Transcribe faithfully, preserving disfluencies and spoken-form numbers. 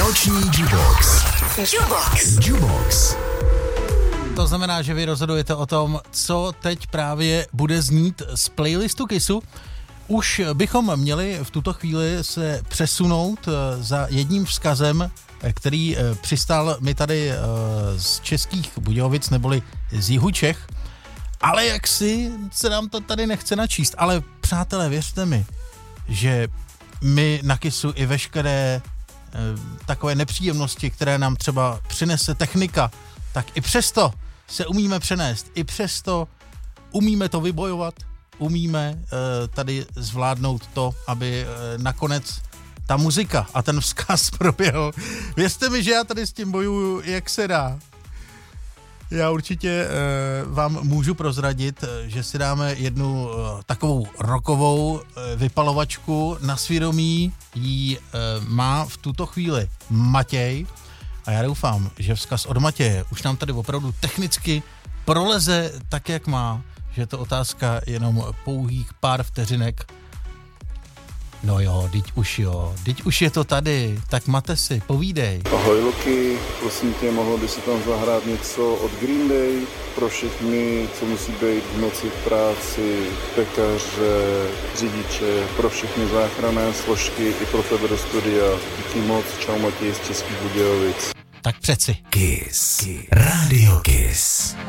Noční Jukebox. Jukebox. Jukebox. To znamená, že vy rozhodujete o tom, co teď právě bude znít z playlistu Kissu. Už bychom měli v tuto chvíli se přesunout za jedním vzkazem, který přistál mi tady z Českých Budějovic, neboli z jihu Čech. Ale jaksi se nám to tady nechce načíst. Ale přátelé, věřte mi, že my na Kissu i veškeré e, takové nepříjemnosti, které nám třeba přinese technika, tak i přesto se umíme přenést. I přesto umíme to vybojovat, umíme e, tady zvládnout to, aby e, nakonec ta muzika a ten vzkaz proběhl. Věřte mi, že já tady s tím bojuju, jak se dá. Já určitě e, vám můžu prozradit, že si dáme jednu e, takovou rockovou e, vypalovačku na svědomí. Jí e, má v tuto chvíli Matěj a já doufám, že vzkaz od Matěje už nám tady opravdu technicky proleze tak, jak má, že je to otázka jenom pouhých pár vteřinek. No jo, teď už jo, teď už je to tady, tak mate si, povídej. Ahoj Loki, prosím tě, mohlo by si tam zahrát něco od Green Day pro všechny, co musí být v noci v práci, pekaře, řidiče, pro všechny záchranné složky i pro tebe do studia. Díky moc, čau Matěj z Českých Budějovic. Tak přeci. Kiss. Kiss. Radio Kiss.